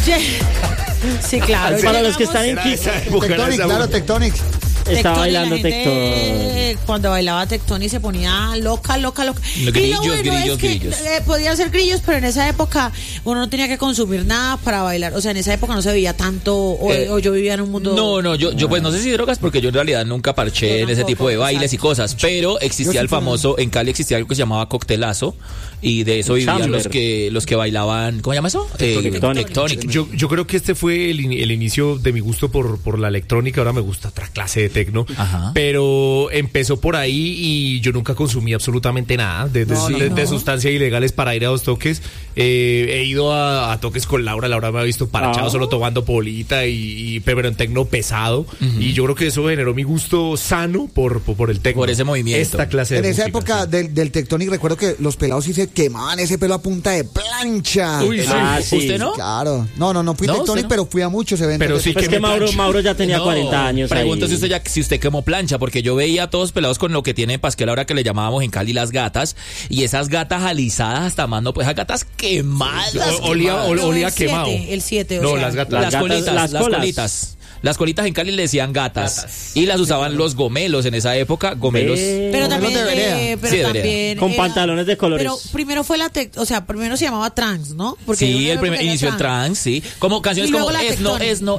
Sí, claro. Para los que están en Kik. Tectonic, claro, Tectonic. Estaba bailando la gente, Tectonic. cuando bailaba Tectonic se ponía loca. Grillos. Podían ser grillos, pero en esa época uno no tenía que consumir nada para bailar. O sea, en esa época no se veía tanto, o yo vivía en un mundo... No, yo pues no sé si drogas, porque yo en realidad nunca parché en ese tipo de bailes y cosas, pero existía el famoso, en Cali existía algo que se llamaba coctelazo, y de eso vivían los que bailaban, ¿cómo se llama eso? Tectonic. Yo creo que este fue el inicio de mi gusto por la electrónica. Ahora me gusta otra clase de tecno, pero empezó por ahí y yo nunca consumí absolutamente nada de sustancias ilegales para ir a los toques. He ido a toques con Laura me ha visto parchado solo tomando polita pero en tecno pesado, y yo creo que eso generó mi gusto sano por el tecno. Por ese movimiento. Esta clase de En esa música, época del Tectonic recuerdo que los pelados sí se quemaban ese pelo a punta de plancha. Uy, sí. ¿Usted no? Claro. No fui Tectonic, pero fui a muchos eventos. Pero sí Pues que Mauro ya tenía 40 años. Pregunto ahí. si usted quemó plancha, porque yo veía a todos pelados con lo que tiene Pasquel ahora que le llamábamos en Cali las gatas, y esas gatas alisadas hasta mando, pues esas gatas quemadas. Olía quemado. El 7, No, las gatas. Las colitas. Las colitas en Cali le decían gatas. Y las usaban los gomelos en esa época. Gomelos. Pero también, con pantalones de colores. Pero primero fue primero se llamaba trance, ¿no? Porque Sí, el primer inicio el trance, sí. Como canciones como es, no,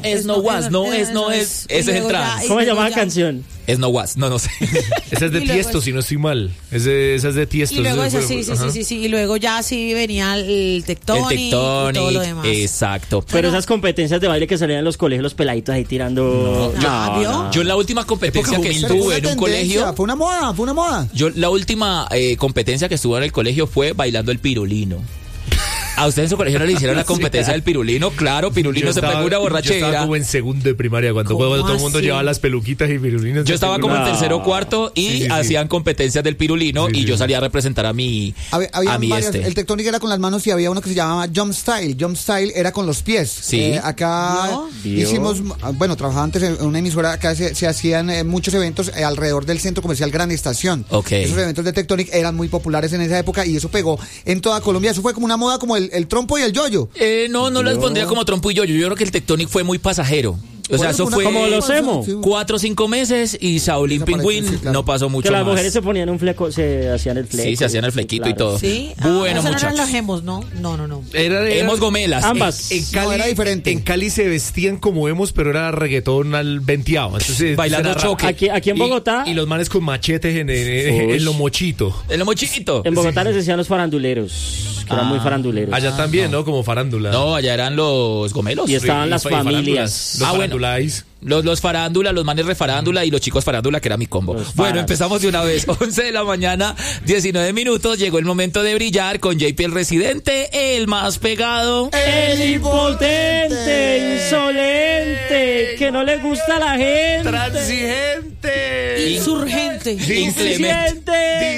ese es el trance. ¿Cómo se llama la canción? Es no was, no sé. Esa es de Tiesto, si no estoy mal. Esa es de Tiesto. Y luego sí. Y luego ya sí venía el Tectonic y todo lo demás. Exacto. Pero esas competencias de baile que salían en los colegios, los peladitos ahí tirando... Yo en la última competencia que estuve en un colegio... Fue una moda. Yo la última competencia que estuve en el colegio fue bailando el pirulino. ¿A usted en su colegio no le hicieron la competencia del pirulino? Claro, pirulino se pegó una borrachera. Yo estaba como en segundo de primaria, cuando todo el mundo llevaba las peluquitas y pirulinos. Yo estaba como en tercero o cuarto y hacían competencias del pirulino y yo salía a representar a mi El Tectonic era con las manos y había uno que se llamaba Jump Style. Jump Style era con los pies. Sí. Acá hicimos, trabajaba antes en una emisora, acá se hacían muchos eventos alrededor del centro comercial Gran Estación. Esos eventos de Tectonic eran muy populares en esa época y eso pegó en toda Colombia. Eso fue como una moda como el trompo y el yoyo. No las pondría como trompo y yoyo. Yo creo que el Tectonic fue muy pasajero. O sea, eso fue como los emo. 4 o 5 meses y Shaolin Pingüín no pasó mucho más. Que más. las mujeres se ponían un fleco, se hacían el fleco. Sí, se hacían el flequito y todo. Sí. Bueno, muchachos. muchachos. No eran los emos, ¿no? No. Emos gomelas. Ambas. En Cali era diferente. En Cali se vestían como emos, pero era reggaetón al venteado. Entonces, bailando choque. Aquí en Bogotá. Y los manes con machetes en lo mochito. En lo mochito. En Bogotá les decían los faranduleros, que eran muy faranduleros. Allá también, ¿no? Como farándula. No, allá eran los gomelos. Y estaban las familias. Los farandulais. Los farándula, los manes refarándula y los chicos farándula, que era mi combo. Bueno, empezamos de una vez. 11 de la mañana, 19 minutos. Llegó el momento de brillar con JP el Residente, el más pegado. El impotente, insolente, que no le gusta a la gente. Transigente. Insurgente. Inclemente.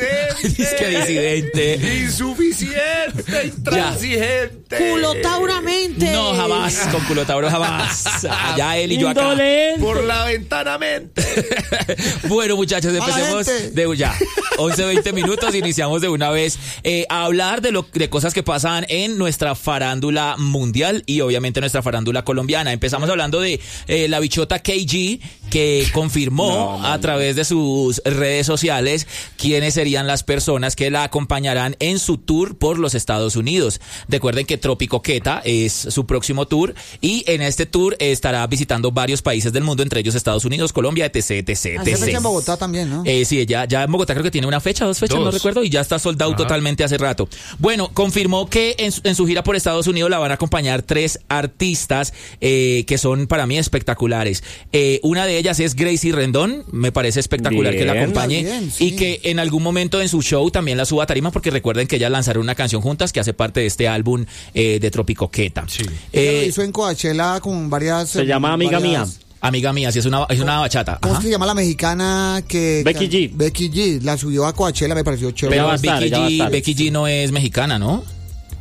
Disidente. Insuficiente. Intransigente. Culotauramente. No, jamás. Con culotauro jamás. Allá él y yo acá. Por la ventana mente. Bueno, muchachos, empecemos de ya. 11-20 minutos, iniciamos de una vez a hablar de cosas que pasan en nuestra farándula mundial y obviamente nuestra farándula colombiana. Empezamos hablando de la bichota KG, que confirmó a través de sus redes sociales quiénes serían las personas que la acompañarán en su tour por los Estados Unidos. Recuerden que Tropicoqueta es su próximo tour y en este tour estará visitando varios países del mundo, entre ellos Estados Unidos, Colombia, etc. Hace fecha en Bogotá también, ¿no? Sí, ya en Bogotá creo que tiene una fecha, 2 fechas, no recuerdo, y ya está soldado totalmente hace rato. Bueno, confirmó que en su gira por Estados Unidos la van a acompañar 3 artistas que son para mí espectaculares. Una de ellas es Gracie Rendón, me parece espectacular que la acompañe y que en algún momento en su show también la suba a tarima, porque recuerden que ellas lanzaron una canción juntas que hace parte de este álbum de Tropicoqueta. Sí. Lo hizo en Coachella con varias... Se llama Amiga Mía. Amiga Mía, sí, es una bachata. ¿Cómo se llama la mexicana que... Becky G. Becky G, la subió a Coachella, me pareció chévere. Pero Becky G no es mexicana, ¿no?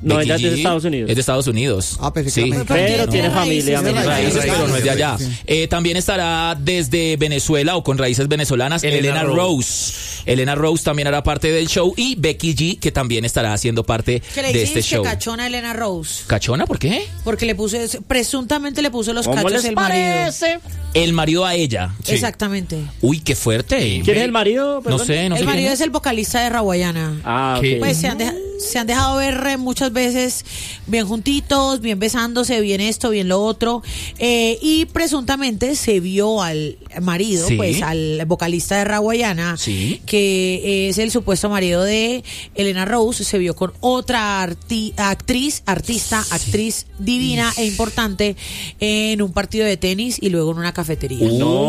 No, ella es de Estados Unidos. Es de Estados Unidos. Sí. Pero tiene familia. Raíces, pero no es de allá. También estará desde Venezuela o con raíces venezolanas Elena Rose. Elena Rose también hará parte del show y Becky G, que también estará haciendo parte de este show. Cachona Elena Rose. ¿Cachona? ¿Por qué? Porque presuntamente le puso los cachos el marido. El marido a ella. Sí. Exactamente. Uy, qué fuerte. ¿Quién es el marido? Perdón. No sé. El marido es el vocalista de Rawayana. Ah, ok. Pues se han dejado ver muchas veces bien juntitos, bien besándose, bien esto, bien lo otro. Y presuntamente se vio al marido, pues al vocalista de Rawayana, que es el supuesto marido de Elena Rose, se vio con otra actriz divina e importante en un partido de tenis y luego en una cafetería.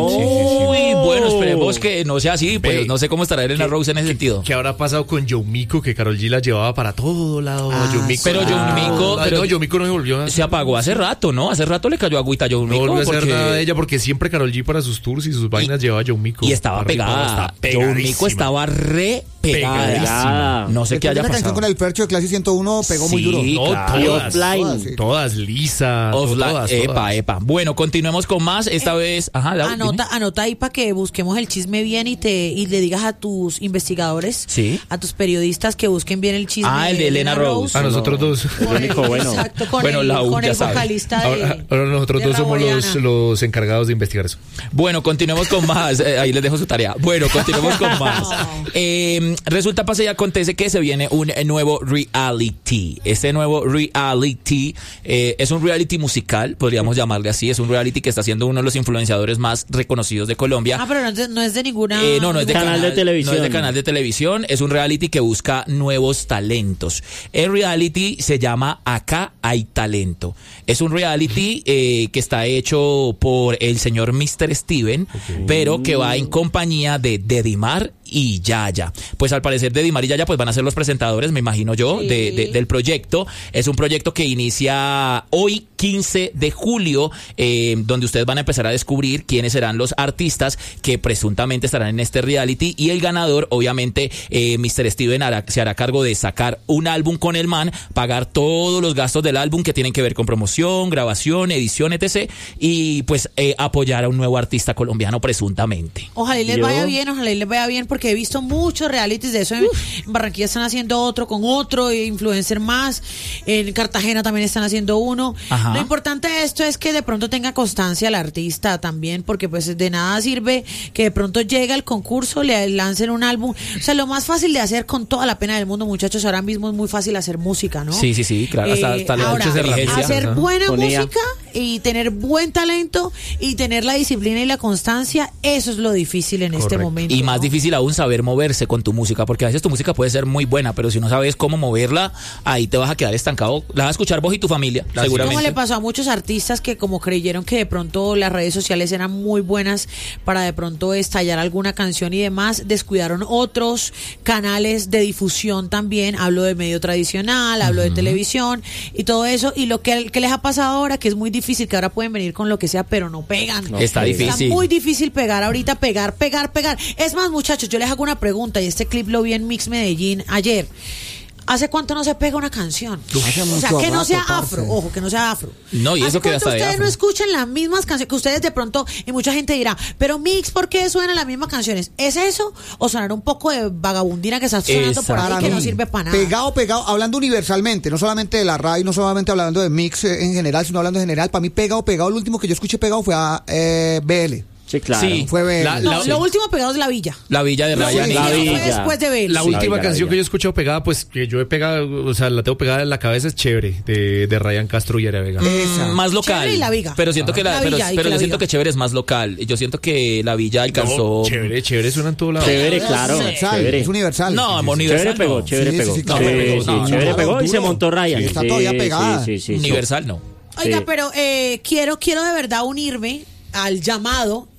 Bueno, esperemos que no sea así, pues no sé cómo estará Elena Rose en ese sentido. ¿Qué habrá pasado con Yomiko, que Karol G la llevaba para todo lado? Pero Yomiko no se volvió. Se apagó hace rato, ¿no? Hace rato le cayó agüita a Yomiko. No volvió a hacer nada de ella porque siempre Karol G para sus tours y sus vainas llevaba a Yomiko. Y estaba pegada. Yomiko estaba re pegada. No sé qué haya pasado. La canción con el Fercho de Clase 101 pegó muy duro. No, todas lisas. Todas. Epa. Bueno, continuemos con más. Esta vez. Anota ahí para que busquemos el chisme bien y le digas a tus investigadores, a tus periodistas que busquen bien el chisme. El de Elena Rose. A nosotros dos. Exacto, con el vocalista ahora nosotros dos somos los encargados de investigar eso. Bueno, continuemos con más. Ahí les dejo su tarea. Bueno, continuemos con más. Resulta, pasa y acontece que se viene un nuevo reality. Este nuevo reality es un reality musical, podríamos llamarle así. Es un reality que está siendo uno de los influenciadores más reconocidos de Colombia. Pero no es de ninguna... no es de canal de televisión. No es de canal de televisión. Es un reality que busca nuevos talentos. El reality se llama Acá hay talento. Es un reality que está hecho por el señor Mr. Steven, pero que va en compañía de Dedimar y Yaya. Pues al parecer Dedimar y Yaya pues van a ser los presentadores, me imagino yo, del proyecto. Es un proyecto que inicia hoy 15 de julio, donde ustedes van a empezar a descubrir quiénes serán los artistas que presuntamente estarán en este reality, y el ganador, obviamente, Mr. Steven se hará cargo de sacar un álbum con el man, pagar todos los gastos del álbum que tienen que ver con promoción, grabación, edición, etc. Y pues apoyar a un nuevo artista colombiano presuntamente. Ojalá y les vaya bien, porque he visto muchos realities de eso. En Barranquilla están haciendo otro con otro influencer más. En Cartagena también están haciendo uno. Lo importante de esto es que de pronto tenga constancia el artista también, porque pues de nada sirve que de pronto llegue al concurso, le lancen un álbum. O sea, lo más fácil de hacer, con toda la pena del mundo, muchachos, ahora mismo es muy fácil hacer música, ¿no? Sí, claro. Hasta ahora, hacer buena música y tener buen talento y tener la disciplina y la constancia, eso es lo difícil en este momento. Y más difícil aún saber moverse con tu música, porque a veces tu música puede ser muy buena, pero si no sabes cómo moverla, ahí te vas a quedar estancado. La vas a escuchar vos y tu familia, seguramente. Como le pasó a muchos artistas que como creyeron que de pronto las redes sociales eran muy buenas para de pronto estallar alguna canción y demás, descuidaron otros canales de difusión también. Hablo de medio tradicional, hablo de televisión y todo eso. Y lo que les ha pasado ahora, que es muy difícil, que ahora pueden venir con lo que sea, pero no pegan. Está difícil. Está muy difícil pegar ahorita, pegar. Es más, muchachos, yo les hago una pregunta, y este clip lo vi en Mix Medellín ayer. ¿Hace cuánto no se pega una canción? O sea, que no sea afro, ojo, que no sea afro. No, y eso que hasta de ustedes afro. No escuchan las mismas canciones, que ustedes de pronto, y mucha gente dirá, pero Mix, ¿por qué suenan las mismas canciones? ¿Es eso? ¿O sonar un poco de vagabundina que está sonando por ahí, que no sirve para nada? Pegado, hablando universalmente, no solamente de la radio, no solamente hablando de Mix en general, sino hablando en general, para mí pegado, el último que yo escuché pegado fue a BL. Sí, claro. Sí, fue BL. Lo último pegado es La Villa. La Villa de Ryan. La Villa. Después de BL. La última canción que yo he escuchado pegada, pues que yo he pegado, o sea, la tengo pegada en la cabeza, es Chévere, de Ryan Castro y Era Vega. Más local. Chévere y La Viga. Pero siento que yo siento que Chévere es más local. Yo siento que La Villa alcanzó. No, Chévere suena en todo lado. Chévere, claro. Es universal. No, universal. Chévere pegó. Chévere pegó y se montó Ryan. Está todavía pegada. Universal no. Oiga, pero quiero de verdad unirme al llamado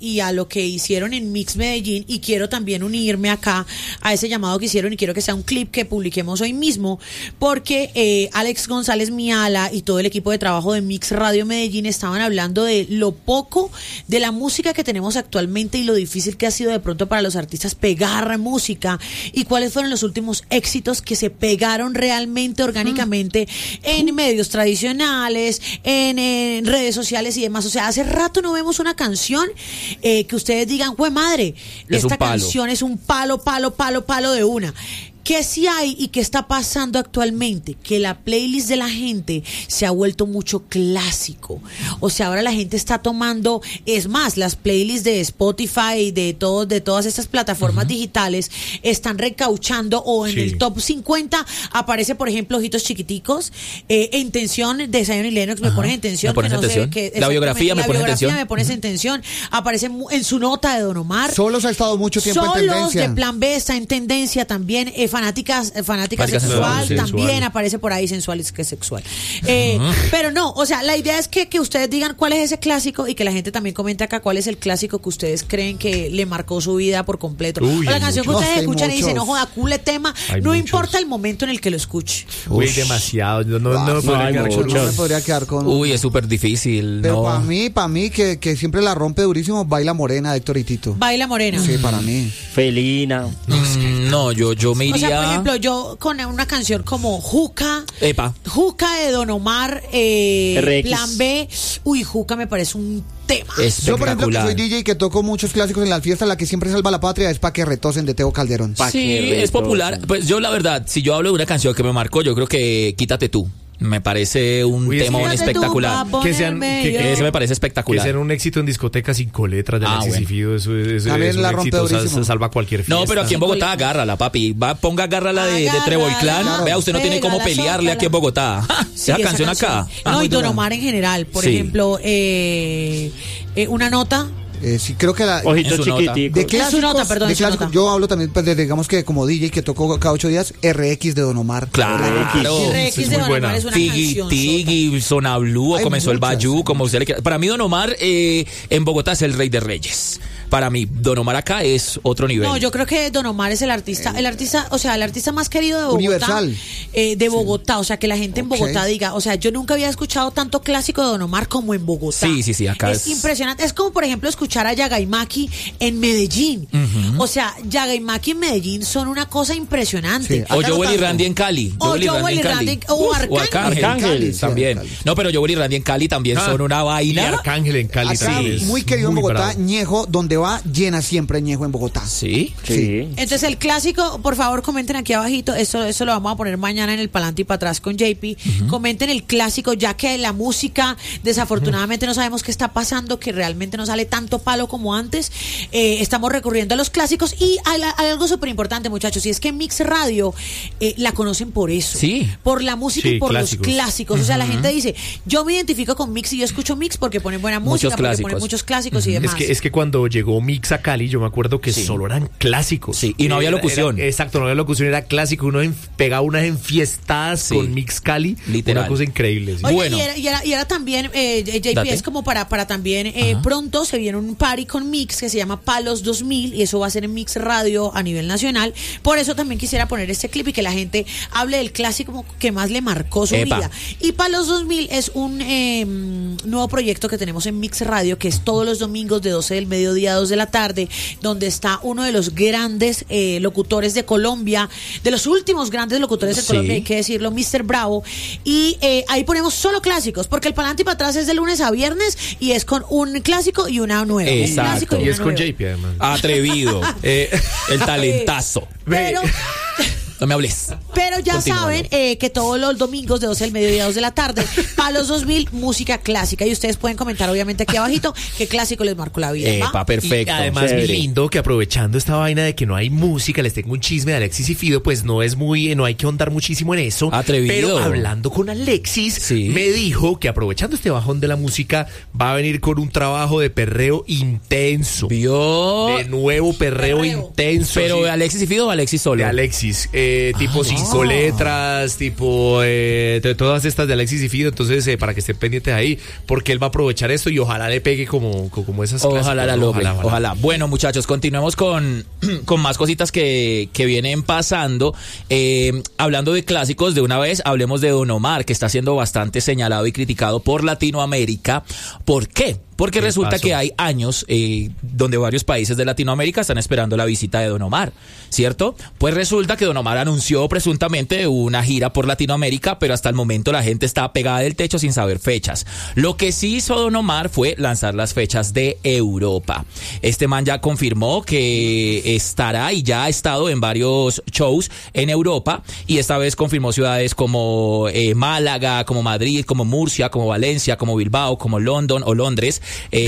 y a lo que hicieron en Mix Medellín, y quiero también unirme acá a ese llamado que hicieron, y quiero que sea un clip que publiquemos hoy mismo, porque Alex González Miala y todo el equipo de trabajo de Mix Radio Medellín estaban hablando de lo poco de la música que tenemos actualmente y lo difícil que ha sido de pronto para los artistas pegar música, y cuáles fueron los últimos éxitos que se pegaron realmente orgánicamente en medios tradicionales, en redes sociales y demás. O sea, hace rato no vemos una canción que ustedes digan, ¡jue madre! Esta canción es un palo de una. ¿Qué sí hay y qué está pasando actualmente? Que la playlist de la gente se ha vuelto mucho clásico. O sea, ahora la gente está tomando, es más, las playlists de Spotify y de todas estas plataformas digitales están recauchando, o en el top 50 aparece, por ejemplo, Ojitos Chiquiticos, En Tensión de Zion y Lennox, me pones en tensión. La biografía me pones en tensión. Aparece en su nota de Don Omar. Solos ha estado mucho tiempo en tendencia. Solos de Plan B está en tendencia también. Fanática sexual también aparece por ahí, sensual es que sexual. Pero no, o sea, la idea es que ustedes digan cuál es ese clásico, y que la gente también comente acá cuál es el clásico que ustedes creen que le marcó su vida por completo. O la canción que ustedes escuchan y dicen, no joda, cule tema, no importa el momento en el que lo escuche. Uy, demasiado. No me podría quedar con... Uy, es súper difícil. Pero para mí que siempre la rompe durísimo, Baila Morena de Héctor y Tito. Baila Morena. Sí, para mí. Felina. No, yo me iría... O sea, por ejemplo, yo con una canción como Juca de Don Omar, Plan B, uy, Juca me parece un tema. Yo, por ejemplo, que soy DJ y que toco muchos clásicos en las fiestas, la que siempre salva la patria es Pa' que retosen de Teo Calderón. Sí, es popular. Pues yo, la verdad, si yo hablo de una canción que me marcó, yo creo que Quítate Tú. Me parece un temón espectacular. Ese me parece espectacular. Que sea un éxito en discotecas sin letras de Alexis Fido. Eso también la rompe durísimo. Salva cualquier fiesta. No, pero aquí en Bogotá agárrala, papi. agárrala de Trébol Clan. Claro. Vea, usted no tiene cómo pelearle aquí en Bogotá. Esa canción acá. No, y Don Omar en general. Por ejemplo, una nota. Sí, creo que Ojito Chiquitico. De clásicos, yo hablo también, pues, digamos que como DJ que toco cada 8 días, RX de Don Omar. Claro. RX de Don Omar es una canción. Tigi, Zona Blue, comenzó el Bayou, como usted le quiera. Para mí Don Omar en Bogotá es el rey de reyes. Para mí, Don Omar acá es otro nivel. No, yo creo que Don Omar es el artista más querido de Bogotá. Universal. De Bogotá, o sea, que la gente en Bogotá diga, o sea, yo nunca había escuchado tanto clásico de Don Omar como en Bogotá. Sí, acá es impresionante. Es como, por ejemplo, escuchar a Yagaimaki en Medellín. O sea, Yagaimaki en Medellín son una cosa impresionante. Sí. O Joel y Randy en Cali. O Arcángel también. No, pero Joel y Randy en Cali también son una vaina. Y Arcángel en Cali también. Muy querido en Bogotá, Ñejo, donde va, llena siempre Ñejo en Bogotá. Sí. Entonces el clásico, por favor, comenten aquí abajito, eso lo vamos a poner mañana en el Palante y para atrás con JP. Comenten el clásico, ya que la música, desafortunadamente no sabemos qué está pasando, que realmente no sale tanto palo como antes. Estamos recurriendo a los clásicos, y hay algo súper importante, muchachos, y es que Mix Radio la conocen por eso. Sí. Por la música y por los clásicos. O sea, la gente dice, yo me identifico con Mix y yo escucho Mix porque ponen buena música, porque ponen muchos clásicos y demás. Es que cuando llegó Mix a Cali, yo me acuerdo que solo eran clásicos. Sí, y no había locución. Exacto, no había locución, era clásico. Uno pegaba unas enfiestadas con Mix Cali. Literal. Una cosa increíble. Oye, bueno. Y era también, JP, es como para también, pronto se viene un party con Mix que se llama Palos 2000, y eso va a ser en Mix Radio a nivel nacional. Por eso también quisiera poner este clip y que la gente hable del clásico que más le marcó su vida. Y Palos 2000 es un nuevo proyecto que tenemos en Mix Radio, que es todos los domingos de 12 del mediodía a 2 de la tarde, donde está uno de los grandes locutores de Colombia, de los últimos grandes locutores de Colombia, hay que decirlo, Mr. Bravo. Y ahí ponemos solo clásicos, porque el Palante y para atrás es de lunes a viernes y es con un clásico y una nueva. Exacto. Y es con JP además. Atrevido. El talentazo. Pero... No me hables. Pero ya saben que todos los domingos de 12 del mediodía a 2 de la tarde, Palos 2000, música clásica. Y ustedes pueden comentar, obviamente, aquí abajito qué clásico les marcó la vida. Perfecto. Y además, muy lindo que aprovechando esta vaina de que no hay música, les tengo un chisme de Alexis y Fido, pues no hay que ahondar muchísimo en eso. Atrevido. Pero hablando con Alexis, me dijo que aprovechando este bajón de la música, va a venir con un trabajo de perreo intenso. ¿Vio? De nuevo perreo intenso. ¿Pero de Alexis y Fido o Alexis solo? De Alexis. tipo 5 letras, tipo todas estas de Alexis y Fido. Entonces, para que estén pendientes ahí, porque él va a aprovechar esto y ojalá le pegue como esas clases. Ojalá la logre, ojalá. Bueno, muchachos, continuemos con más cositas que vienen pasando. Hablando de clásicos, de una vez hablemos de Don Omar, que está siendo bastante señalado y criticado por Latinoamérica. ¿Por qué? Porque resulta que hay años donde varios países de Latinoamérica están esperando la visita de Don Omar, ¿cierto? Pues resulta que Don Omar anunció presuntamente una gira por Latinoamérica, pero hasta el momento la gente está pegada del techo sin saber fechas. Lo que sí hizo Don Omar fue lanzar las fechas de Europa. Este man ya confirmó que estará y ya ha estado en varios shows en Europa, y esta vez confirmó ciudades como Málaga, como Madrid, como Murcia, como Valencia, como Bilbao, como London o Londres,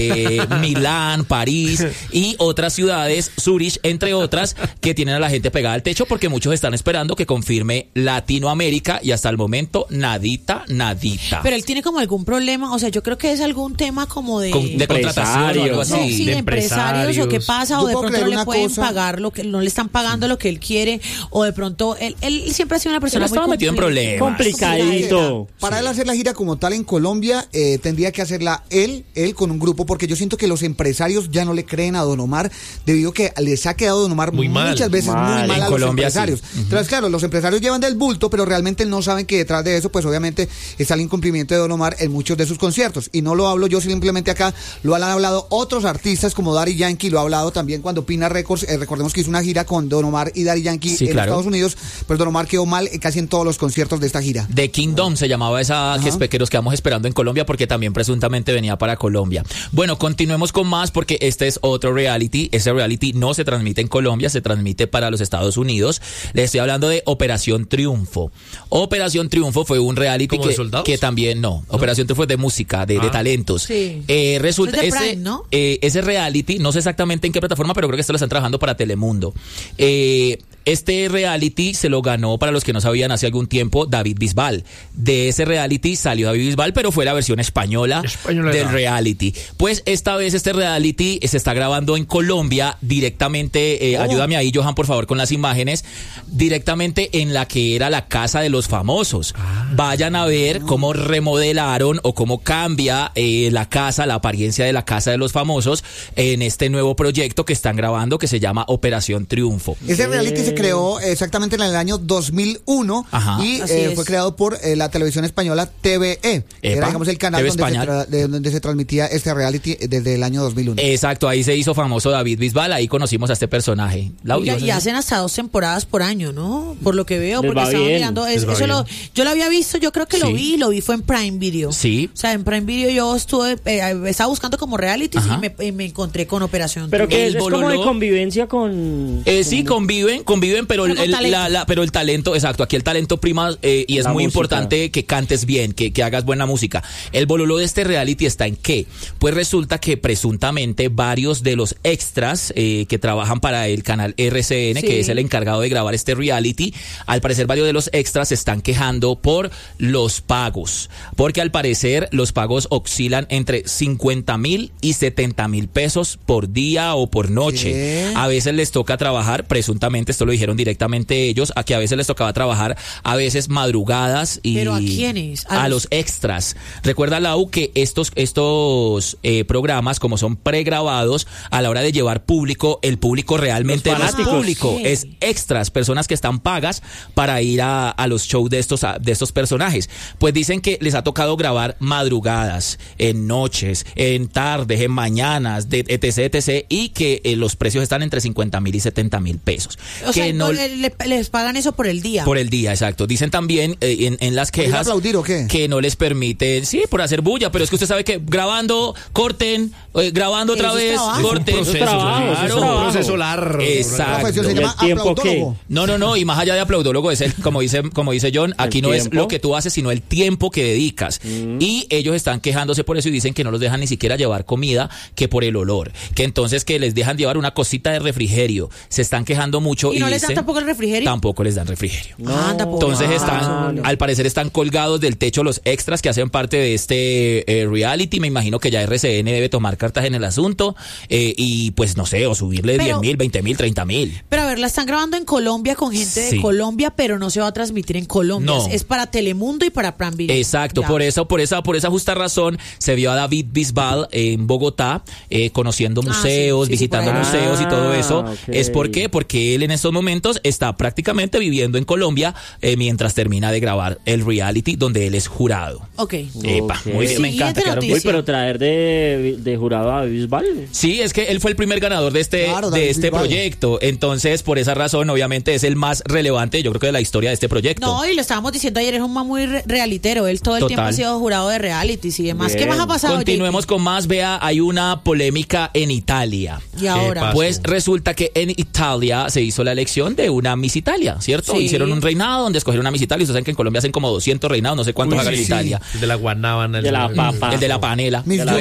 Milán, París y otras ciudades, Zurich, entre otras, que tienen a la gente pegada al techo porque muchos están esperando que confirme Latinoamérica, y hasta el momento nadita. Pero él tiene como algún problema, o sea, yo creo que es algún tema como de contratación o algo así. No, sí, de empresarios o qué pasa, o de pronto no le pueden pagar lo que no le están pagando lo que él quiere, o de pronto él siempre ha sido una persona muy metido en problemas. Complicadito. Para él hacer la gira como tal en Colombia, tendría que hacerla él con un grupo, porque yo siento que los empresarios ya no le creen a Don Omar, debido a que les ha quedado Don Omar muchas veces muy mal a los empresarios. Sí. Entonces, claro, los empresarios llevan del bulto, pero realmente no saben que detrás de eso, pues obviamente está el incumplimiento de Don Omar en muchos de sus conciertos. Y no lo hablo yo simplemente acá, lo han hablado otros artistas como Daddy Yankee, lo ha hablado también cuando Pina Records, recordemos que hizo una gira con Don Omar y Daddy Yankee en Estados Unidos, pero Don Omar quedó mal casi en todos los conciertos de esta gira. The Kingdom se llamaba esa que nos quedamos esperando en Colombia, porque también presuntamente venía para Colombia. Bueno, continuemos con más, porque este es otro reality. Ese reality no se transmite en Colombia, se transmite para los Estados Unidos. Les estoy hablando de Operación Triunfo. Operación Triunfo fue un reality que también no. Operación Triunfo es de música, de talentos. Sí. Resulta es de Prime, ¿no? Ese reality, no sé exactamente en qué plataforma, pero creo que esto lo están trabajando para Telemundo. Este reality se lo ganó, para los que no sabían, hace algún tiempo, David Bisbal. De ese reality salió David Bisbal, pero fue la versión española del reality. Pues esta vez este reality se está grabando en Colombia directamente, ayúdame ahí, Johan, por favor, con las imágenes, directamente en la que era la casa de los famosos. Vayan a ver cómo remodelaron o cómo cambia la casa, la apariencia de la casa de los famosos en este nuevo proyecto que están grabando, que se llama Operación Triunfo. Ese reality se creó exactamente en el año 2001 y fue creado por la televisión española TVE. Era, digamos, el canal donde se transmitía este reality desde el año 2001. Exacto, ahí se hizo famoso David Bisbal, ahí conocimos a este personaje. Y hacen hasta 2 temporadas por año, ¿no? Por lo que veo, porque estaba mirando yo lo había visto, yo creo que lo vi fue en Prime Video. Sí. O sea, en Prime Video yo estaba buscando como realities y me encontré con Operación. Pero que es como de convivencia con... Sí, conviven, pero el talento, exacto, aquí el talento prima, y es muy importante que cantes bien, que hagas buena música. El bololo de este reality está en ¿qué? Pues resulta que presuntamente varios de los extras que trabajan para el canal RCN, que es el encargado de grabar este reality, al parecer varios de los extras se están quejando por los pagos, porque al parecer los pagos oscilan entre 50,000 y 70,000 pesos por día o por noche. ¿Qué? A veces les toca trabajar, presuntamente, esto lo dijeron directamente ellos, a que a veces les tocaba trabajar a veces madrugadas. Y ¿pero a quiénes? A los extras. Recuerda, Lau, que estos programas, como son pregrabados, a la hora de llevar público, el público realmente no es público, es extras, personas que están pagas para ir a los shows de estos personajes. Pues dicen que les ha tocado grabar madrugadas, en noches, en tardes, en mañanas, etc, y que los precios están entre 50,000 y 70,000 pesos. O sea, les pagan eso por el día. Por el día, exacto. Dicen también en las quejas aplaudir, ¿o qué? Que no les permiten, sí, por hacer bulla, pero es que usted sabe que grabando, corten, grabando otra vez, corten. Es un proceso largo. Exacto. Se llama aplaudólogo. No, y más allá de aplaudólogo es como dice John, aquí no es lo que tú haces, sino el tiempo que dedicas. Y ellos están quejándose por eso y dicen que no los dejan ni siquiera llevar comida, que por el olor, que entonces que les dejan llevar una cosita de refrigerio. Se están quejando mucho. Y no no les dan tampoco el refrigerio? Tampoco les dan refrigerio. No. Entonces al parecer están colgados del techo los extras que hacen parte de este reality. Me imagino que ya RCN debe tomar cartas en el asunto y pues no sé, o subirle 10.000, 20.000, 30.000. Pero a ver, la están grabando en Colombia con gente de Colombia, pero no se va a transmitir en Colombia. No. Es para Telemundo y para Prime Video. Exacto, por esa justa razón se vio a David Bisbal en Bogotá conociendo museos, visitando museos y todo eso. Okay. ¿Es por qué? Porque él en estos momentos está prácticamente viviendo en Colombia mientras termina de grabar el reality donde él es jurado. Epa, muy bien, me encanta. Uy, pero traer de jurado a Bisbal. Sí, es que él fue el primer ganador de este proyecto. Entonces, por esa razón, obviamente es el más relevante, yo creo que de la historia de este proyecto. No, y lo estábamos diciendo ayer, es un man muy realitero. Él todo el tiempo ha sido jurado de realities y demás. Bien. ¿Qué más ha pasado? Continuemos con más. Vea, hay una polémica en Italia. ¿Y ahora? Pues resulta que en Italia se hizo la elección de una Miss Italia, ¿cierto? Sí. Hicieron un reinado donde escogieron una Miss Italia. Ustedes saben que en Colombia hacen como 200 reinados, no sé cuántos hagan en Italia. El de la guanábana, el de la papa. El de la panela.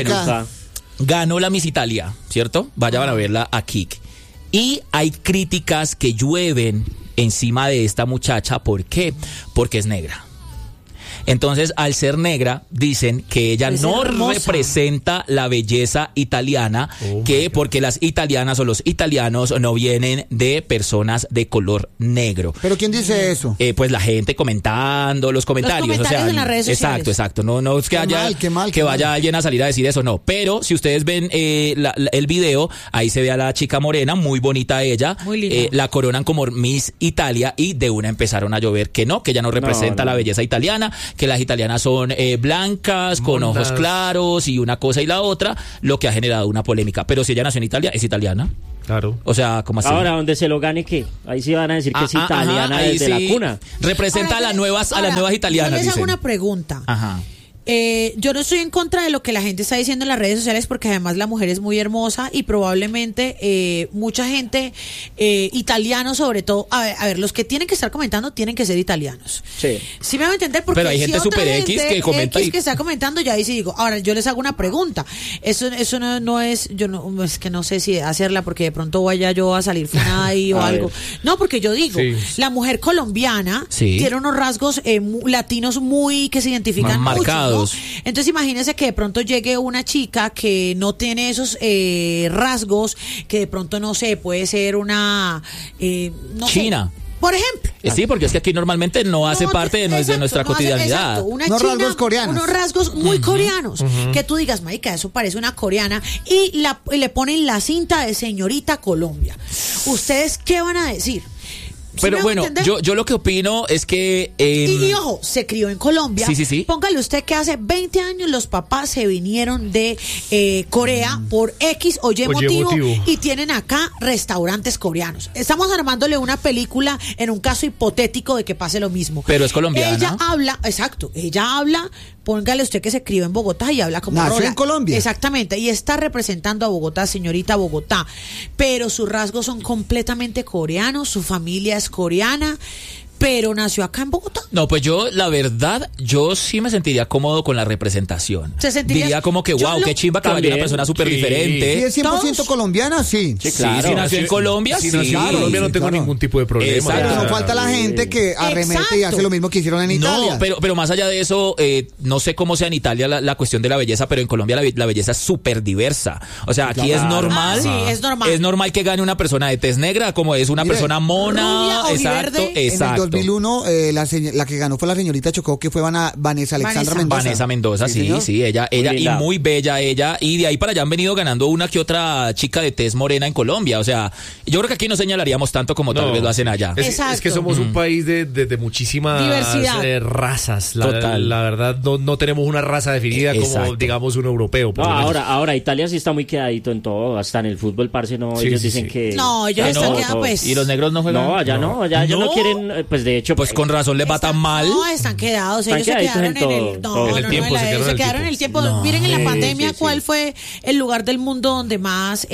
Ganó la Miss Italia, ¿cierto? Vayan a verla aquí. Y hay críticas que llueven encima de esta muchacha. ¿Por qué? Porque es negra. Entonces, al ser negra, dicen que ella no representa la belleza italiana, porque las italianas o los italianos no vienen de personas de color negro. ¿Pero quién dice eso? Pues la gente comentando, los comentarios. Los comentarios en las redes sociales. Exacto. No es que vaya alguien a salir a decir eso, no. Pero si ustedes ven el video, ahí se ve a la chica morena, muy bonita ella. Muy linda. La coronan como Miss Italia y de una empezaron a llover que ella no representa la belleza italiana, que las italianas son blancas, con ojos claros y una cosa y la otra, lo que ha generado una polémica. Pero si ella nació en Italia, es italiana. Claro. O sea, ¿cómo así? Ahora, donde se lo gane, ¿qué? Ahí sí van a decir que es italiana desde la cuna. Representa a las nuevas italianas. Yo les hago una pregunta. Ajá. Yo no estoy en contra de lo que la gente está diciendo en las redes sociales, porque además la mujer es muy hermosa y probablemente mucha gente, italianos sobre todo, a ver, los que tienen que estar comentando tienen que ser italianos. Sí me van a entender, porque pero hay gente super X que comenta que está comentando, ya ahí sí digo. Ahora, yo les hago una pregunta. Eso no es, yo no, es que no sé si hacerla porque de pronto vaya yo a salir funada ahí o algo. No, porque yo digo, la mujer colombiana tiene unos rasgos latinos muy que se identifican marcados. ¿no? Entonces imagínense que de pronto llegue una chica que no tiene esos rasgos, que de pronto no sé, puede ser una china. Por ejemplo. Sí, porque es que aquí normalmente no hace parte de nuestra cotidianidad. Una china, rasgos coreanos. Unos rasgos muy coreanos. Que tú digas, marica, eso parece una coreana. Y le ponen la cinta de señorita Colombia. ¿Ustedes qué van a decir? Pero bueno, yo lo que opino es que... Y ojo, se crió en Colombia. Sí. Póngale usted que hace 20 años los papás se vinieron de Corea por X o Y motivo y tienen acá restaurantes coreanos. Estamos armándole una película en un caso hipotético de que pase lo mismo. Pero es colombiana. Ella habla, póngale usted que se crió en Bogotá y habla como nació en Colombia. Exactamente, y está representando a Bogotá, señorita Bogotá. Pero sus rasgos son completamente coreanos, su familia es coreana, pero nació acá en Bogotá. No, pues yo, la verdad, yo sí me sentiría cómodo con la representación. Diría como que, wow, qué chimba que vaya una persona súper diferente. Si es 100% colombiana, sí. Sí, claro. Si nació en Colombia, si nació en Colombia no tengo ningún tipo de problema. Exacto. No falta la gente que arremete y hace lo mismo que hicieron en Italia. No, pero más allá de eso, no sé cómo sea en Italia la cuestión de la belleza, pero en Colombia la belleza es súper diversa. O sea, aquí es normal. Sí, es normal. Es normal que gane una persona de tez negra, como es una persona mona. Exacto. En el 2001, la que ganó fue la señorita Chocó, que fue Vanessa Alexandra Mendoza. Vanessa Mendoza, sí, ella y muy bella ella, y de ahí para allá han venido ganando una que otra chica de tez morena en Colombia. O sea, yo creo que aquí no señalaríamos tanto como tal vez lo hacen allá. Es que somos un país de muchísimas razas. La verdad, no tenemos una raza definida como, digamos, un europeo. Ahora, Italia sí está muy quedadito en todo, hasta en el fútbol, parce, no, ellos dicen que... No, ellos están quedados, pues... ¿Y los negros no juegan? No, allá no, ellos no quieren, pues de hecho... Pues con razón les va tan mal. No, están quedados. Ellos se quedaron se quedaron en el tiempo. Miren en la pandemia cuál fue el lugar del mundo donde más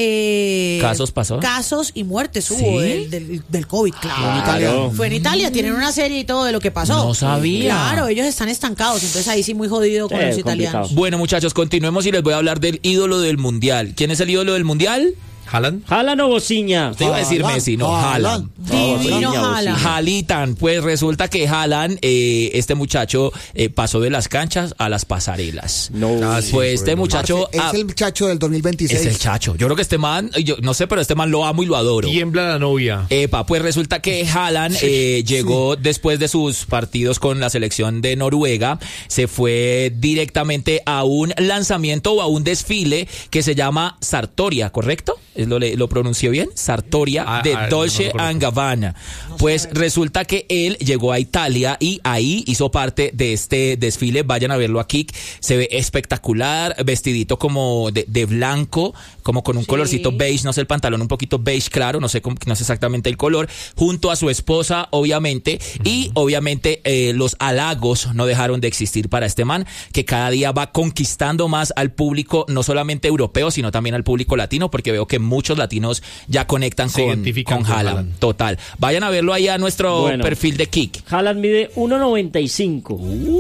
casos y muertes hubo del COVID. Claro. Fue en Italia. Tienen una serie y todo de lo que pasó. No sabía. Claro, ellos están estancados. Entonces ahí sí muy jodido con los italianos. Bueno, muchachos, continuemos y les voy a hablar del ídolo del mundial. ¿Quién es el ídolo del mundial? ¿Haaland o Bociña? Te iba a decir Messi, no, Haaland. Divino Haaland. Halitan, pues resulta que Haaland, este muchacho pasó de las canchas a las pasarelas. Pues este muchacho es el chacho del 2026. Es el chacho. Yo creo que este man, yo no sé, pero este man lo amo y lo adoro. Tiembla la novia. Pues resulta que Haaland llegó después de sus partidos con la selección de Noruega, se fue directamente a un lanzamiento o a un desfile que se llama Sartoria, ¿correcto? ¿Lo pronuncié bien? Sartoria de Dolce & Gabbana. Pues resulta que él llegó a Italia y ahí hizo parte de este desfile. Vayan a verlo aquí. Se ve espectacular, vestidito como de blanco, como con un colorcito beige, no sé, el pantalón un poquito beige claro, no sé exactamente el color, junto a su esposa, obviamente, y obviamente los halagos no dejaron de existir para este man, que cada día va conquistando más al público, no solamente europeo, sino también al público latino, porque veo que muchos latinos ya conectan con Haaland. Total. Vayan a verlo ahí a nuestro perfil de Kik. Haaland mide 1.95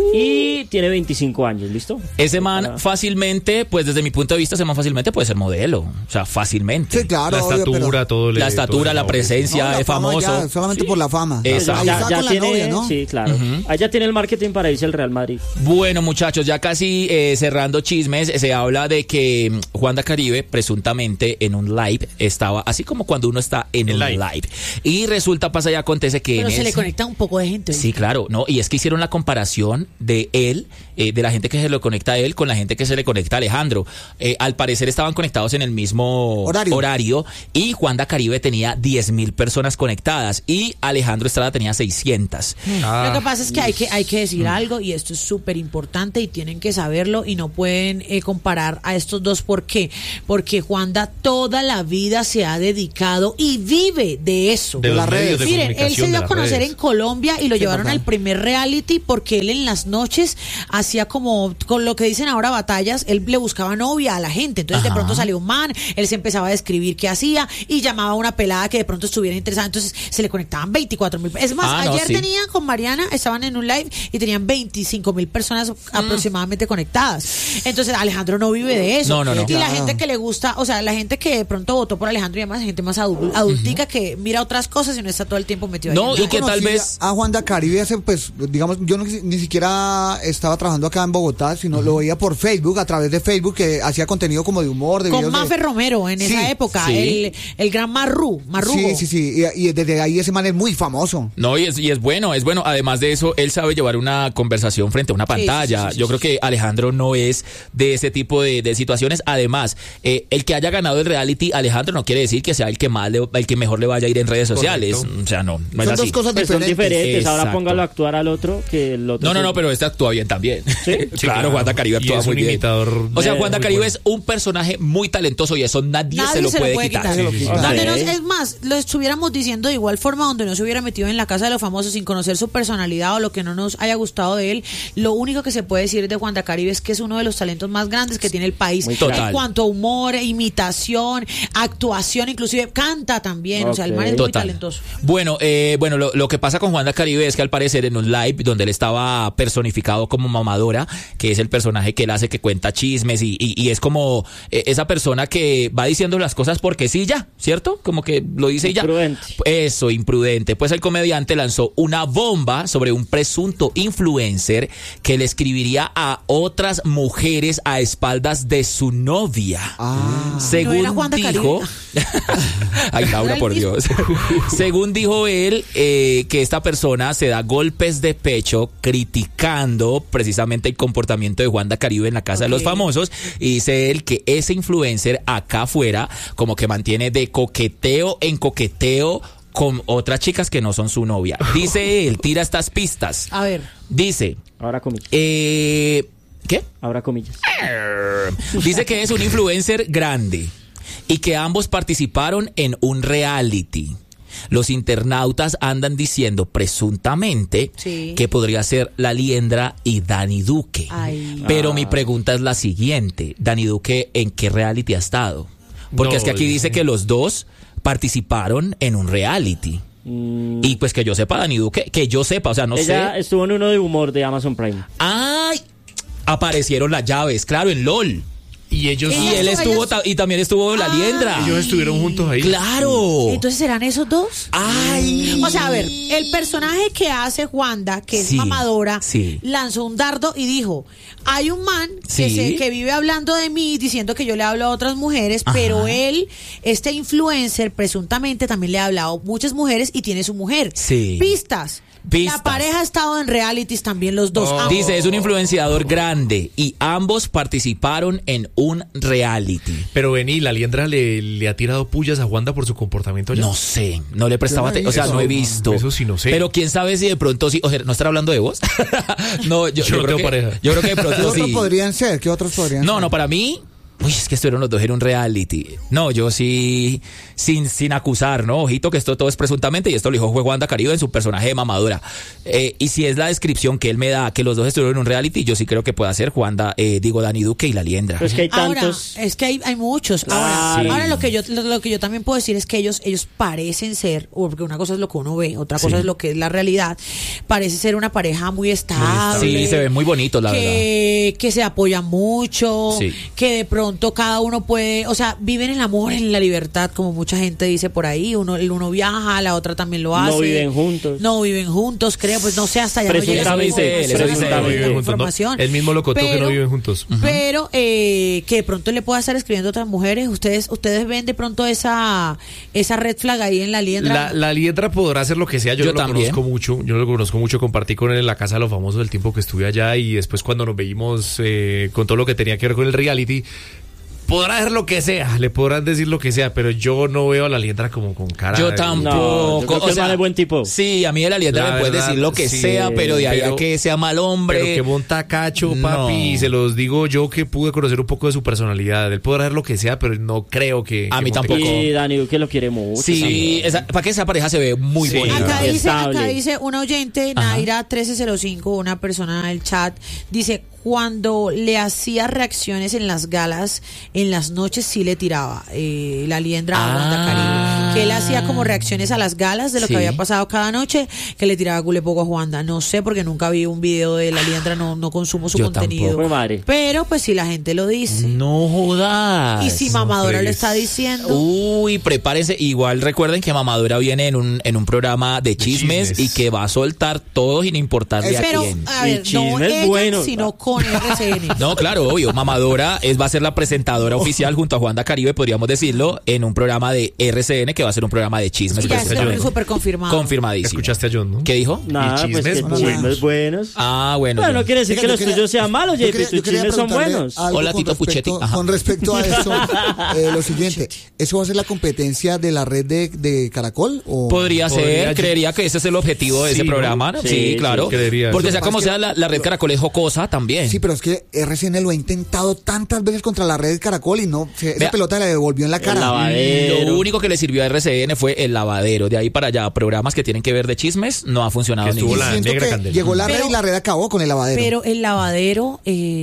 y tiene 25 años, ¿listo? Ese man fácilmente, pues desde mi punto de vista, ese man fácilmente puede ser modelo. O sea, fácilmente. Sí, claro. La estatura, la estatura, la presencia, es famoso. Ya, solamente por la fama. Ya tiene, novia, ¿no? Sí, claro. Allá tiene el marketing para irse al Real Madrid. Bueno, muchachos, ya casi cerrando chismes, se habla de que Juanda Caribe, presuntamente en un live, estaba así como cuando uno está en un live. Y resulta, pasa y acontece que... Pero se le conecta un poco de gente. Sí, claro, no, y es que hicieron la comparación de él, de la gente que se le conecta a él con la gente que se le conecta a Alejandro. Al parecer estaban conectados en el mismo horario y Juanda Caribe tenía 10,000 personas conectadas y Alejandro Estrada tenía 600. Lo que pasa es que hay que decir algo, y esto es súper importante y tienen que saberlo, y no pueden comparar a estos dos. ¿Por qué? Porque Juanda toda la vida se ha dedicado y vive de eso. De las redes. Miren, él se dio a conocer en Colombia y lo llevaron al primer reality porque él en las noches hacía como, con lo que dicen ahora, batallas. Él le buscaba novia a la gente. Entonces de pronto salió un man, él se empezaba a describir qué hacía y llamaba a una pelada que de pronto estuviera interesada. Entonces se le conectaban 24,000. Es más, ayer tenían con Mariana, estaban en un live y tenían 25,000 personas aproximadamente conectadas. Entonces Alejandro no vive de eso. No. Y la gente que le gusta, o sea, la gente que de pronto votó por Alejandro y además gente más adultica que mira otras cosas y no está todo el tiempo metido ahí. No, y que tal vez a Juanda Caribe hace, pues, digamos, yo ni siquiera estaba trabajando acá en Bogotá, sino lo veía por Facebook, a través de Facebook, que hacía contenido como de humor, de con videos Mafe Romero en esa época, el gran Marrugo. Sí, y desde ahí ese man es muy famoso. No, y es bueno. Además de eso, él sabe llevar una conversación frente a una pantalla. Yo creo que Alejandro no es de ese tipo de situaciones. Además, el que haya ganado el reality, Alejandro, no quiere decir que sea el que mejor le vaya a ir en redes sociales. O sea, no es son así. Dos cosas pues diferentes. Son diferentes. Exacto. Ahora póngalo a actuar al otro, que el otro... No, pero este actúa bien también. ¿Sí? Claro, Juanda Caribe actúa muy bien. Imitador. O sea, Juanda Caribe es un personaje muy talentoso y eso nadie se lo puede quitar. Es más, lo estuviéramos diciendo de igual forma, donde no se hubiera metido en la casa de los famosos sin conocer su personalidad o lo que no nos haya gustado de él. Lo único que se puede decir de Juanda Caribe es que es uno de los talentos más grandes que tiene el país en cuanto a humor, imitación, actuación, inclusive canta también. O sea, el man es muy talentoso. Bueno, lo que pasa con Juanda Caribe es que al parecer en un live donde él estaba personificado como Mamadora, que es el personaje que él hace que cuenta chismes y es como esa persona que va diciendo las cosas porque sí ya, ¿cierto? Como que lo dice y ya. Eso, imprudente. Pues el comediante lanzó una bomba sobre un presunto influencer que le escribiría a otras mujeres a espaldas de su novia. Según dijo... Ay, Laura, por Dios. Según dijo él, que esta persona se da golpes de pecho criticando precisamente el comportamiento de Juanda Caribe en la casa de los famosos, y dice él que ese influencer acá afuera como que mantiene de coqueteo en coqueteo con otras chicas que no son su novia. Dice él, tira estas pistas. A ver. Dice... Ahora comillas. ¿Qué? Ahora comillas. Dice que es un influencer grande y que ambos participaron en un reality. Los internautas andan diciendo presuntamente que podría ser La Liendra y Dani Duque. Pero mi pregunta es la siguiente: Dani Duque, ¿en qué reality ha estado? Porque es que aquí dice que los dos participaron en un reality. Y pues que yo sepa, Dani Duque, o sea, no sé. Ella estuvo en uno de humor de Amazon Prime. ¡Ay! Aparecieron las llaves, claro, en LOL. Y ellos... Y él estuvo, y también estuvo la liendra. Ellos estuvieron juntos ahí. ¡Claro! Entonces, ¿serán esos dos? ¡Ay! O sea, a ver, el personaje que hace Juanda, que es mamadora, lanzó un dardo y dijo, hay un man que vive hablando de mí, diciendo que yo le hablo a otras mujeres, pero él, este influencer, presuntamente también le ha hablado a muchas mujeres y tiene su mujer. Pistas. La pareja ha estado en realities también los dos. Dice, es un influenciador grande y ambos participaron en un reality. Pero vení, la liendra le ha tirado pullas a Juanda por su comportamiento ya. No sé, no le prestaba atención, o sea, no he visto. Eso sí no sé. Pero quién sabe si de pronto sí, o sea, ¿no estará hablando de vos? No, yo no creo tengo que, pareja. Yo creo que de pronto ¿Qué sí. otros podrían ser? ¿Qué otros podrían ser? No, para mí... Uy, es que estuvieron los dos en un reality. No, yo sí, sin acusar, ¿no? Ojito que esto todo es presuntamente, y esto lo dijo Juanda Caribe en su personaje de mamadora. Y si es la descripción que él me da, que los dos estuvieron en un reality, yo sí creo que puede ser Juanda, Dani Duque y la liendra. Pues que hay tantos. Ahora, es que hay muchos. Ahora lo que yo también puedo decir es que ellos parecen ser, porque una cosa es lo que uno ve, otra cosa es lo que es la realidad, parece ser una pareja muy estable. Sí, se ven muy bonitos, la verdad. Que se apoyan mucho, que de pronto cada uno puede, o sea, viven el amor, en la libertad, como mucha gente dice por ahí. Uno viaja, la otra también lo hace. No viven juntos, creo, pues no sé, hasta ya no llega esa información. Él mismo lo contó, que no viven juntos. Pero que de pronto le pueda estar escribiendo a otras mujeres. Ustedes ven de pronto esa red flag ahí en la liendra. La liendra podrá hacer lo que sea. Yo lo conozco mucho. Compartí con él en la Casa de los Famosos el tiempo que estuve allá, y después cuando nos veíamos con todo lo que tenía que ver con el reality. Podrá hacer lo que sea, le podrán decir lo que sea, pero yo no veo a la liendra como con cara. Yo tampoco. No, yo creo que o sea, es buen tipo. Sí, a mí de la liendra me puede decir lo que sea, pero de ahí a que sea mal hombre. Pero que monta cacho, papi, y se los digo yo que pude conocer un poco de su personalidad. Él podrá hacer lo que sea, pero no creo que... A mí tampoco. Y Dani, que lo quiere mucho. Sí, para que esa pareja se ve muy bonita. Acá dice un oyente, Naira 1305, una persona del chat, dice... Cuando le hacía reacciones en las galas, en las noches sí le tiraba la liendra a Juanda Caribe. Que él hacía como reacciones a las galas de lo que había pasado cada noche, que le tiraba cule poco a Juanda. No sé, porque nunca vi un video de la liendra, no consumo su contenido. Pero pues si la gente lo dice. No jodas. Y si Mamadora lo está diciendo. Uy, prepárense. Igual recuerden que Mamadora viene en un programa de chismes y que va a soltar todo sin importarle a quién. A ver, no ella, sino con RCN. No, claro, obvio. Mamadora va a ser la presentadora oficial junto a Juanda Caribe, podríamos decirlo, en un programa de RCN que va a ser un programa de chismes. Ya está súper confirmado. Confirmadísimo. ¿Escuchaste a John, no? ¿Qué dijo? Nada, pues que chismes buenos. Ah, bueno. Bueno, no quiere decir que los tuyos sean malos, JP, tus chismes son buenos. Hola, Tito Puchetti. Con respecto a eso, lo siguiente, ¿eso va a ser la competencia de la red de Caracol? ¿O? Podría ser, creería que ese es el objetivo de ese programa, ¿no? Sí, claro. Porque sea como sea, la red Caracol es jocosa también. Sí, pero es que RCN lo ha intentado tantas veces contra la red Caracol y no, esa pelota le devolvió en la cara. Lo único que le sirvió a RCN fue el lavadero. De ahí para allá, programas que tienen que ver de chismes, no ha funcionado ninguno. La negra candela. Llegó la red y la red acabó con el lavadero. Pero el lavadero,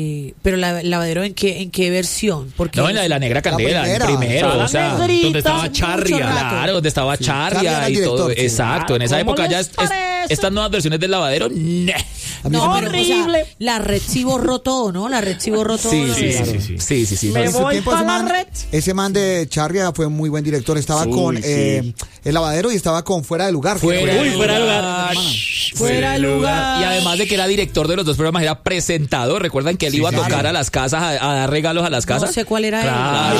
lavadero ¿en qué versión? Porque no, en la de la negra candela, el primero, o sea, donde estaba Charria. Claro, donde estaba Charria y todo. Exacto, en esa época ya estas nuevas versiones del lavadero, no, horrible. O sea, la red sí borró todo, ¿no? La red sí borró todo. Sí. Me voy para la red. Ese man de Charria fue muy buen director. Estaba con el lavadero y estaba con Fuera de Lugar. Fuera de lugar. Fuera de lugar. Y además de que era director de los dos programas, era presentador. ¿Recuerdan que él iba a tocar a las casas, a dar regalos a las casas? No sé cuál era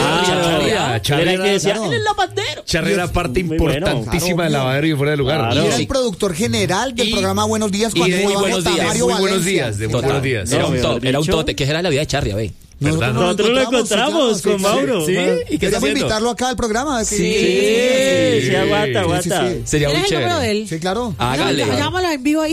él. Charria era que decía, él es lavadero. Charria era parte importantísima del lavadero y Fuera de Lugar. Y era el productor general del programa Buenos Días cuando muy buenos días. Mario Buenos días. Era un tope, que era la vida de Charria, ve. Nosotros lo encontramos con Mauro. Sí, ¿y qué está haciendo? Invitarlo acá al programa. Sí, aguanta. Sería muy chévere. Sí, claro. Hágale. Llámalo en vivo ahí.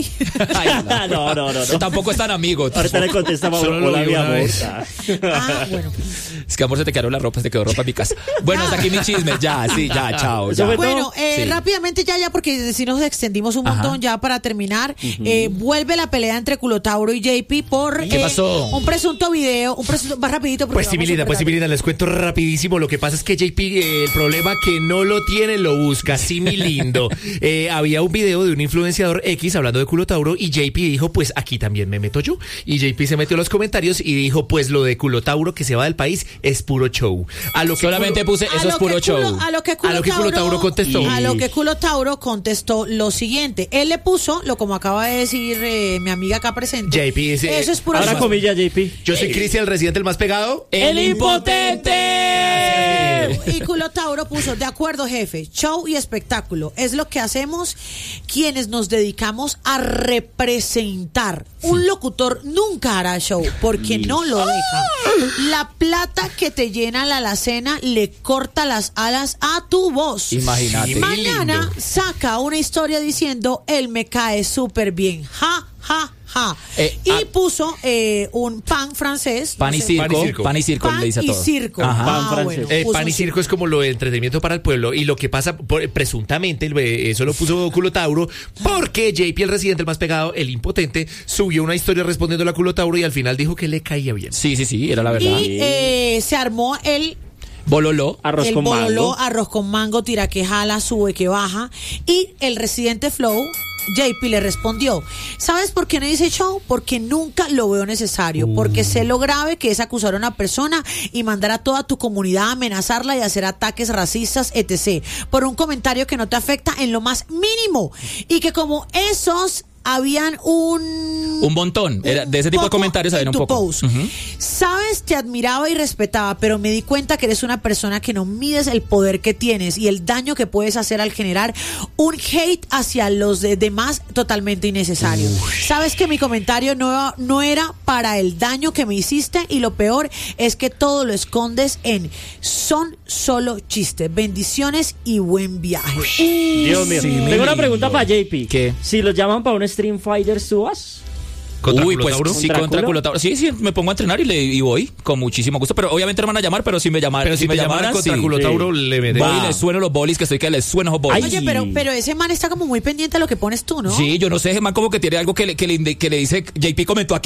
No. Tampoco están amigos. Ahorita le contesta Mauro, hola, mi amor. Bueno. Es que, amor, se te quedaron las ropas, te quedó ropa en mi casa. Bueno, hasta aquí mi chisme. Ya, chao. Bueno, rápidamente ya, porque si nos extendimos un montón ya para terminar. Vuelve la pelea entre Culotauro y JP por... ¿Qué pasó? Un presunto video, va rapidito. Pues sí, mi linda, les cuento rapidísimo. Lo que pasa es que JP, el problema que no lo tiene, lo busca. Sí, mi lindo. Había un video de un influenciador X hablando de Culotauro y JP dijo, pues aquí también me meto yo. Y JP se metió en los comentarios y dijo, pues lo de Culotauro que se va del país es puro show. A lo que solamente puse, eso es puro show. A lo que Culotauro contestó. A lo que Culotauro contestó lo siguiente. Él le puso, como acaba de decir mi amiga acá presente. JP dice, eso es puro show. Ahora comilla, JP. Yo soy Cristian, el residente, el más pegado. ¡El impotente! Y Culotauro puso, de acuerdo, jefe, show y espectáculo es lo que hacemos quienes nos dedicamos a representar. Un locutor nunca hará show porque no lo deja. La plata que te llena la alacena le corta las alas a tu voz. Imagínate. Mañana saca una historia diciendo, él me cae súper bien. Ja, ja, ja. Y puso un pan francés. Pan y circo. Pan y circo le dice a todo. Circo. Pan francés. Bueno, pan y circo es como lo de entretenimiento para el pueblo. Y lo que pasa, presuntamente, eso lo puso Culotauro, porque JP, el residente, el más pegado, el impotente, subió una historia respondiendo a Culotauro y al final dijo que le caía bien. Sí, era la verdad. Y se armó el bololó, arroz con mango, tira que jala, sube que baja. Y el residente Flow, JP, le respondió, ¿sabes por qué no dice show? Porque nunca lo veo necesario, porque sé lo grave que es acusar a una persona y mandar a toda tu comunidad a amenazarla y hacer ataques racistas, etc. por un comentario que no te afecta en lo más mínimo, y que como esos habían un montón, de ese tipo de comentarios había un poco. Post. Sabes, te admiraba y respetaba, pero me di cuenta que eres una persona que no mides el poder que tienes y el daño que puedes hacer al generar un hate hacia los demás totalmente innecesario. Sabes que mi comentario no era para el daño que me hiciste, y lo peor es que todo lo escondes en son solo chistes. Bendiciones y buen viaje. Dios mío. Sí, tengo una pregunta para JP. ¿Qué? Si los llaman para un Stream Fighter, ¿tú vas? ¿Contra Culotauro? Sí, contra Culotauro. Sí, me pongo a entrenar y voy con muchísimo gusto. Pero obviamente no me van a llamar, pero si me llamaran, contra Culotauro, le meteré. Voy y les sueno los bolis, que estoy que les sueno los bolis. Oye, pero ese man está como muy pendiente a lo que pones tú, ¿no? Sí, yo no sé, ese man como que tiene algo que le dice, JP comentó aquí.